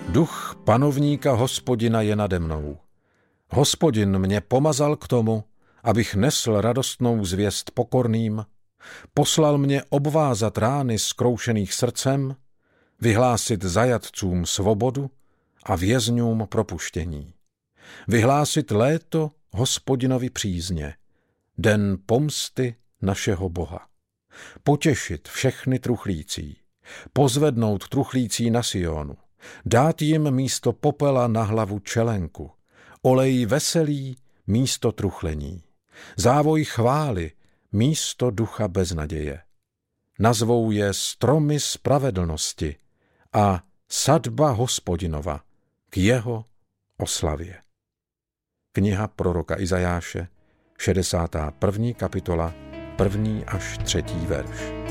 Duch panovníka Hospodina je nade mnou. Hospodin mě pomazal k tomu, abych nesl radostnou zvěst pokorným, poslal mě obvázat rány zkroušených srdcem, vyhlásit zajatcům svobodu a vězňům propuštění. Vyhlásit léto Hospodinovi přízně, den pomsty našeho Boha. Potěšit všechny truchlící, pozvednout truchlící na Sionu, dát jim místo popela na hlavu čelenku, olej veselý místo truchlení, závoj chvály místo ducha beznaděje. Nazvou je stromy spravedlnosti a sadba Hospodinova k jeho oslavě. Kniha proroka Izajáše, 61. kapitola, 1. až 3. verš.